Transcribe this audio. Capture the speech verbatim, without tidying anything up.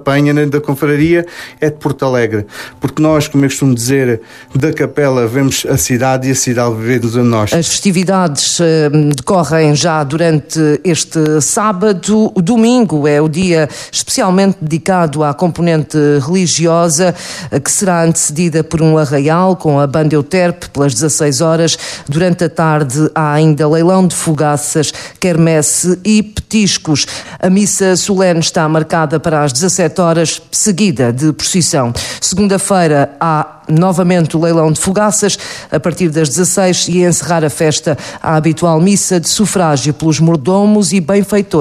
Penha nem da Confraria, é de Porto Alegre. Porque nós, como eu costumo dizer, da capela vemos a cidade e a cidade vê-nos a nós. As festividades uh, decorrem já durante este sábado. O domingo é o dia especialmente dedicado à componente religiosa, uh, que será antecedida por um arraial com a banda Euterpe pelas dezasseis horas. Durante a tarde há ainda leilão de fogaças, quermesse e petiscos. A missa solene está marcada para as dezassete horas, seguida de procissão. Segunda-feira há novamente o leilão de fogaças a partir das dezasseis e a encerrar a festa a habitual missa de sufrágio pelos mordomos e benfeitores.